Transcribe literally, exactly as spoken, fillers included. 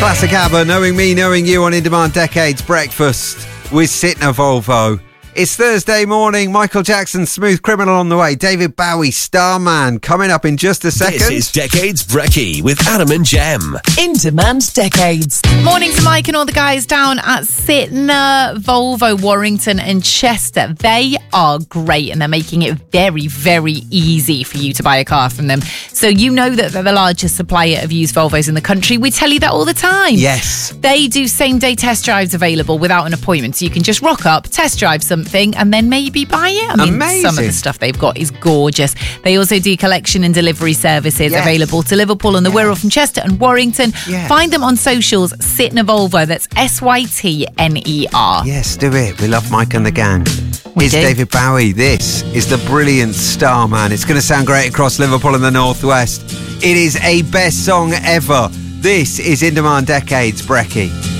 Classic ABBA, Knowing Me, Knowing You on In Demand Decades Breakfast with Sytner Volvo. It's Thursday morning. Michael Jackson, Smooth Criminal on the way. David Bowie, Starman, coming up in just a second. This is Decades Brekkie with Adam and Jem. In Demand Decades. Morning to Mike and all the guys down at Sytner, Volvo, Warrington and Chester. They are great and they're making it very, very easy for you to buy a car from them. So you know that they're the largest supplier of used Volvos in the country. We tell you that all the time. Yes. They do same-day test drives available without an appointment. So you can just rock up, test drive something and then maybe buy it. I mean, Amazing. Some of the stuff they've got is gorgeous. They also do collection and delivery services Yes. available to Liverpool and the Yes. Wirral from Chester and Warrington. Yes. Find them on socials, Sytner Volvo. That's S Y T N E R. Yes, do it. We love Mike and the gang. We It's do. David Bowie. This is the brilliant Starman. It's going to sound great across Liverpool and the Northwest. It is a best song ever. This is In Demand Decades Brekkie.